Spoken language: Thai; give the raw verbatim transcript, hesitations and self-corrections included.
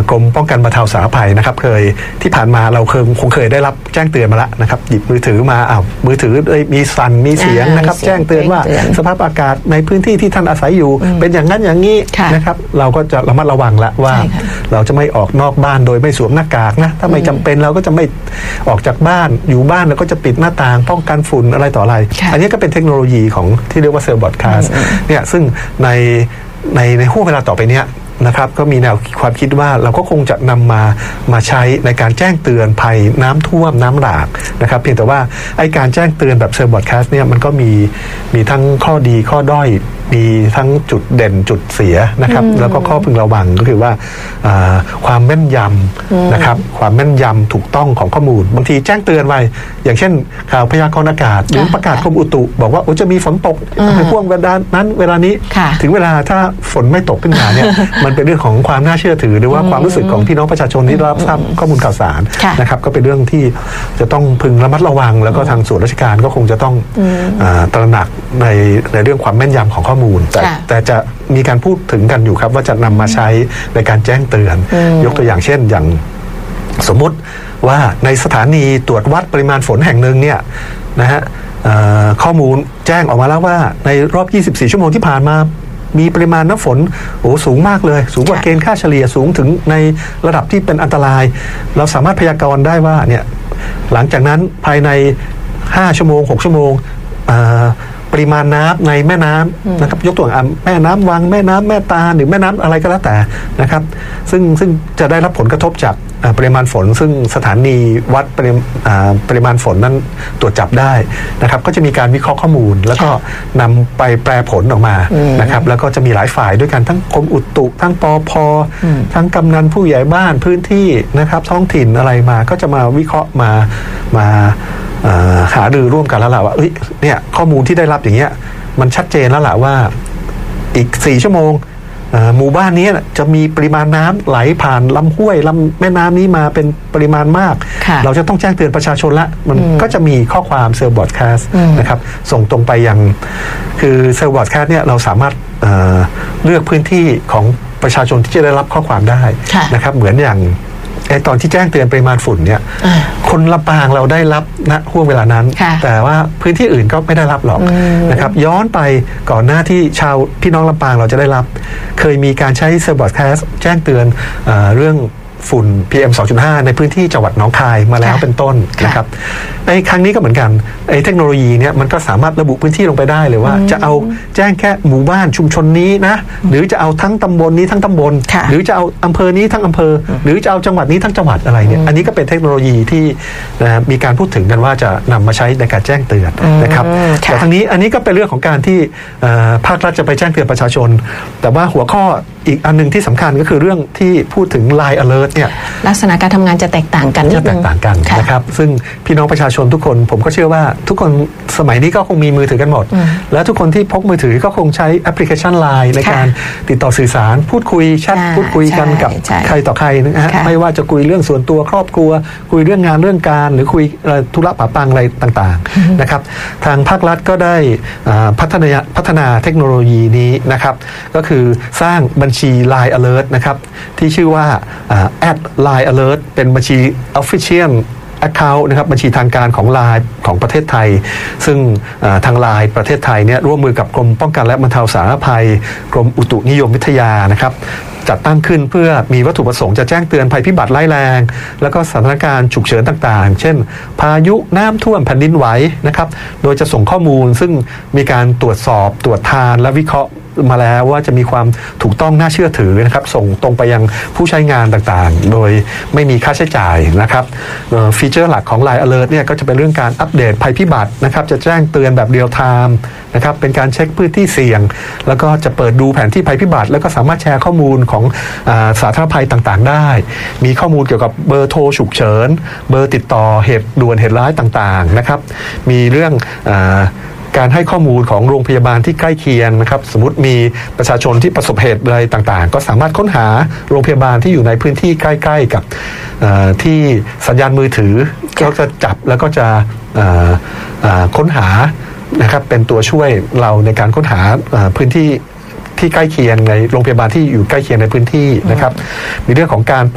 กรมป้องกันบรรเทาสาธารณภัยนะครับเคยที่ผ่านมาเราเคยคงเคยได้รับแจ้งเตือนมาแล้วนะครับหยิบมือถือมาอ้าวมือถือมีสั่นมีเสียงนะครับแจ้งเตือนว่าสภาพอากาศในพื้นที่ที่ท่านอาศัยอยู่เป็นอย่างนั้นอย่างนี้นะครับเราก็จะระมัดระวังละว่าเราจะไม่ออกนอกบ้านโดยไม่สวมหน้ากากนะถ้าไม่จำเป็นเราก็จะไม่ออกจากบ้านอยู่บ้านเราก็จะปิดหน้าต่างป้องกันฝุ่นอะไรต่ออะไรอันนี้ก็เป็นเทคโนโลยีของที่เรียกว่าเซลล์บอดคาสต์เนี่ยซึ่งในในในห่วงเวลาต่อไปเนี้ยนะครับก็มีแนวความคิดว่าเราก็คงจะนำมามาใช้ในการแจ้งเตือนภัยน้ำท่วมน้ำหลากนะครับเพียงแต่ว่าไอ้การแจ้งเตือนแบบเซลล์บอดคาสต์เนี่ยมันก็มีมีทั้งข้อดีข้อด้อยมีทั้งจุดเด่นจุดเสียนะครับแล้วก็ข้อพึงระวังก็คือว่าความแม่นยำนะครับความแม่นยำถูกต้องของข้อมูลบางทีแจ้งเตือนไว้อย่างเช่นข่าวพยากรณ์อากาศหรือประกาศกรมอุตุบอกว่าจะมีฝนตกในช่วงเวลานั้นเวลานี้ถึงเวลาถ้าฝนไม่ตกขึ้นมาเนี่ยมันเป็นเรื่องของความน่าเชื่อถือหรือว่าความรู้สึกของพี่น้องประชาชนที่รับทราบข้อมูลข่าวสารนะครับก็เป็นเรื่องที่จะต้องพึงระมัดระวังแล้วก็ทางส่วนราชการก็คงจะต้องตระหนักในในเรื่องความแม่นยำของข้อมูลแต่แต่จะมีการพูดถึงกันอยู่ครับว่าจะนำมาใช้ในการแจ้งเตือนยกตัวอย่างเช่นอย่างสมมุติว่าในสถานีตรวจวัดปริมาณฝนแห่งหนึ่งเนี่ยนะฮะข้อมูลแจ้งออกมาแล้วว่าในรอบยี่สิบสี่ชั่วโมงที่ผ่านมามีปริมาณน้ำฝนโอ้สูงมากเลยสูงกว่าเกณฑ์ค่าเฉลี่ยสูงถึงในระดับที่เป็นอันตรายเราสามารถพยากรณ์ได้ว่าเนี่ยหลังจากนั้นภายในห้าชั่วโมงหกชั่วโมงปริมาณน้ำในแม่น้ำนะครับยกตัวอย่างแม่น้ำวังแม่น้ำแม่ตาหรือแม่น้ำอะไรก็แล้วแต่นะครับซึ่งซึ่งจะได้รับผลกระทบจากปริมาณฝนซึ่งสถานีวัดปริปริมาณฝนนั้นตรวจจับได้นะครับก็จะมีการวิเคราะห์ข้อมูลแล้วก็นำไปแปลผลออกมานะครับแล้วก็จะมีหลายฝ่ายด้วยกันทั้งกรมอุตุทั้งปภ.ทั้งกำนันผู้ใหญ่บ้านพื้นที่นะครับท้องถิ่นอะไรมาก็จะมาวิเคราะห์มามาหารือร่วมกันแล้วล่ะว่าเอ้ยเนี่ยข้อมูลที่ได้รับอย่างเงี้ยมันชัดเจนแล้วล่ะว่าอีกสี่ชั่วโมงหมู่บ้านนี้จะมีปริมาณน้ำไหลผ่านลำห้วยลำแม่น้ำนี้มาเป็นปริมาณมากเราจะต้องแจ้งเตือนประชาชนละมันก็จะมีข้อความเซลล์บอดคาสต์นะครับส่งตรงไปยังคือเซลล์บอดคาสต์เนี่ยเราสามารถเอ่อเลือกพื้นที่ของประชาชนที่จะได้รับข้อความได้นะครับเหมือนอย่างไอตอนที่แจ้งเตือนปริมาณฝุ่นเนี่ยคนลำปางเราได้รับณห่วงเวลานั้นแต่ว่าพื้นที่อื่นก็ไม่ได้รับหรอกนะครับย้อนไปก่อนหน้าที่ชาวพี่น้องลำปางเราจะได้รับเคยมีการใช้เซลล์บอดคาสต์แจ้งเตือนเอ่อเรื่องฝุ่น พี เอ็ม สองจุดห้า ในพื้นที่จังหวัดหนองคายมาแล้วเป็นต้นนะครับในครั้งนี้ก็เหมือนกันไอ้เทคโนโลยีเนี่ยมันก็สามารถระบุพื้นที่ลงไปได้เลยว่าจะเอาแจ้งแค่หมู่บ้านชุมชนนี้นะหรือจะเอาทั้งตำบลนี้ทั้งตำบลหรือจะเอาอำเภอนี้ทั้งอำเภอหรือจะเอาจังหวัดนี้ทั้งจังหวัดอะไรเนี่ยอันนี้ก็เป็นเทคโนโลยีที่นะมีการพูดถึงกันว่าจะนำมาใช้ในการแจ้งเตือนนะครับแต่ทั้งนี้อันนี้ก็เป็นเรื่องของการที่ภาครัฐจะไปแจ้งเตือนประชาชนแต่ว่าหัวข้ออีกอันนึงที่สำคัญก็คือเรื่องที่พูดถึง ไลน์ Alert เนี่ยลักษณะการทำงานจะแตกต่างกันจะแตกต่างกันนะครับซึ่งพี่น้องประชาชนทุกคนผมก็เชื่อว่าทุกคนสมัยนี้ก็คงมีมือถือกันหมดและทุกคนที่พกมือถือก็คงใช้แอปพลิเคชัน ไลน์ ในการติดต่อสื่อสารพูดคุยแชทพูดคุยกันกับใครต่อใครนะฮะไม่ว่าจะคุยเรื่องส่วนตัวครอบครัวคุยเรื่องงานเรื่องการหรือคุยธุระปะปังอะไรต่างๆนะครับทางภาครัฐก็ได้พัฒนาพัฒนาเทคโนโลยีนี้นะครับก็คือสร้างบัญชี ไลน์ Alert นะครับที่ชื่อว่า แอท ไลน์ Alert เป็นบัญชี Official Account นะครับบัญชีทางการของ ไลน์ ของประเทศไทยซึ่งทาง ไลน์ ประเทศไทยเนี่ยร่วมมือกับกรมป้องกันและบรรเทาสาธารณภัยกรมอุตุนิยมวิทยานะครับจัดตั้งขึ้นเพื่อมีวัตถุประสงค์จะแจ้งเตือนภัยพิบัติร้ายแรงแล้วก็สถานการณ์ฉุกเฉินต่างๆเช่นพายุน้ำท่วมแผ่นดินไหวนะครับโดยจะส่งข้อมูลซึ่งมีการตรวจสอบตรวจทานและวิเคราะห์มาแล้วว่าจะมีความถูกต้องน่าเชื่อถือนะครับส่งตรงไปยังผู้ใช้งานต่างๆโดยไม่มีค่าใช้จ่ายนะครับฟีเจอร์หลักของ ไลน์ Alert เนี่ยก็จะเป็นเรื่องการอัปเดตภัยพิบัตินะครับจะแจ้งเตือนแบบเรียลไทม์นะครับเป็นการเช็คพื้นที่เสี่ยงแล้วก็จะเปิดดูแผนที่ภัยพิบัติแล้วก็สามารถแชร์ข้อมูลของอ่าสาธารณภัยต่างๆได้มีข้อมูลเกี่ยวกับเบอร์โทรฉุกเฉินเบอร์ติดต่อเหตุด่วนเหตุร้ายต่างๆนะครับมีเรื่องอ่าการให้ข้อมูลของโรงพยาบาลที่ใกล้เคียงนะครับสมมติมีประชาชนที่ประสบเหตุอะไรต่างๆก็สามารถค้นหาโรงพยาบาลที่อยู่ในพื้นที่ใกล้ๆกับที่สัญญาณมือถือก็จะจับแล้วก็จะค้นหานะครับเป็นตัวช่วยเราในการค้นหาพื้นที่ที่ใกล้เคียงในโรงพยาบาลที่อยู่ใกล้เคียงในพื้นที่นะครับมีเรื่องของการ